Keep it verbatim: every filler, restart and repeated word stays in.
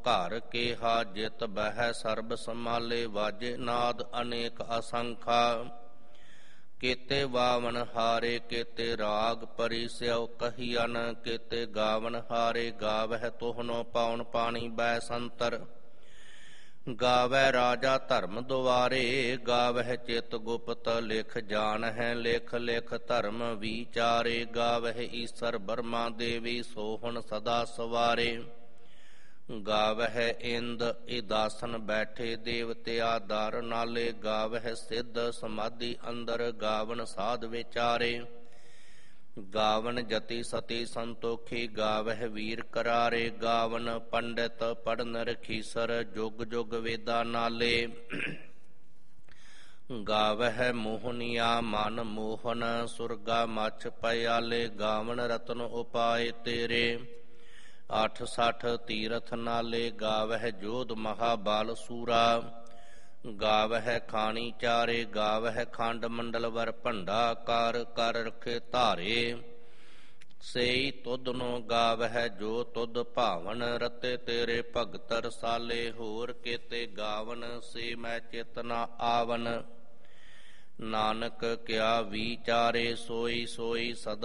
ਘਰ ਕੇਹਾ ਜਿਤ ਬਹਿ ਸਰਬ ਸਮਾਲੇ, ਵਾਜੇ ਨਾਦ ਅਨੇਕ ਅਸੰਖਾ। केते वावन हारे केते राग परिस्यव कहियन, केते गावन हारे गावह तोहनो पाउन पानी बै संतर। गावै राजा धर्म दुआरे, गावह चित गुप्त लिख जान है, लिख लिख धर्म विचारे। गावह ईसर ब्रह्मा देवी सोहन सदा सवारे। गावह इंद इदासन बैठे देवत्या दर नाले, गावह सिद्ध समाधि अंदर गावन साध विचारे। गावन जति सती संतोखी, गावह वीर करारे। गावन पंडित पढ़न रखीसर, जुग जुग वेदा नाले। गावह मोहनिया मन मोहन, सुरगा मछ पयाले। गावन रतन उपाय तेरे, अठ सठ तीरथ नाले। गावह जोध महाबाल सूरा, गावह खानी चारे। गावह खंड मंडल वर भंडा, कर कर रखे धारे। सेई तुध नो गावह जो तुध भावन, रते तेरे भगत रसाले। होर केते गावन से मैं चित न आवन, नानक क्या विचारे। सोई सोई सदा